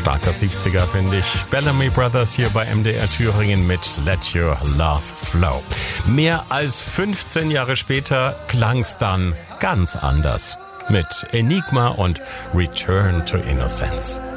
Starker 70er, finde ich. Bellamy Brothers hier bei MDR Thüringen mit Let Your Love Flow. Mehr als 15 Jahre später klang's dann ganz anders. Mit Enigma und Return to Innocence.